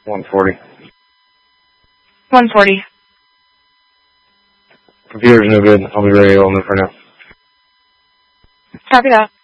140. 140. Computer's no good. I'll be ready all night for now. Copy that.